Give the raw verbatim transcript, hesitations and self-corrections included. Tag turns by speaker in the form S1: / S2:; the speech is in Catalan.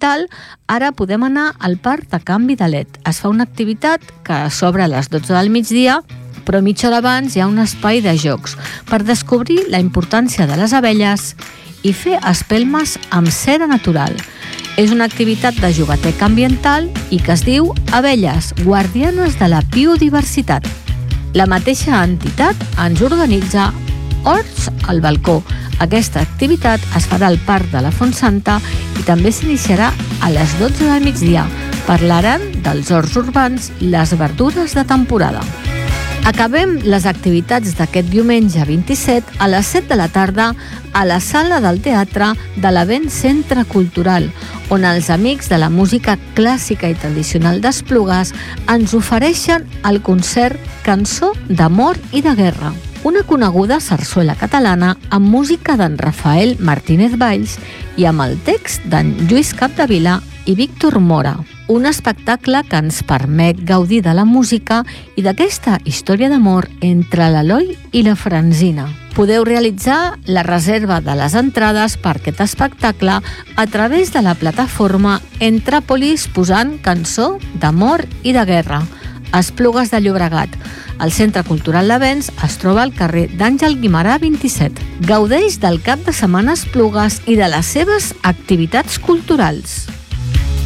S1: ambiental, ara podem anar al Parc de Can Vidalet. Es fa una activitat que s'obre a les dotze del migdia, però mitja hora abans hi ha un espai de jocs per descobrir la importància de les abelles i fer espelmes amb cera natural. És una activitat de jugateca ambiental i que es diu Abelles, guardianes de la biodiversitat. La mateixa entitat ens organitza Horts al balcó. Aquesta activitat es farà al Parc de la Fontsanta i també s'iniciarà a les dotze del migdia. Parlaran dels horts urbans i les verdures de temporada. Acabem les activitats d'aquest diumenge vint-i-set a les set de la tarda a la sala del teatre de l'Avent Centre Cultural, on els amics de la música clàssica i tradicional d'Esplugues ens ofereixen el concert Cançó d'amor i de guerra, una coneguda sarsuela catalana amb música d'en Rafael Martínez Valls i amb el text d'en Lluís Capdevila i Víctor Mora. Un espectacle que ens permet gaudir de la música i d'aquesta història d'amor entre l'Eloi i la Francina. Podeu realitzar la reserva de les entrades per aquest espectacle a través de la plataforma Entràpolis posant Cançó d'amor i de guerra. Esplugues de Llobregat. El Centre Cultural L'Avenç es troba al carrer d'Àngel Guimerà vint-i-set. Gaudeix del cap de setmana Esplugues i de les seves activitats culturals.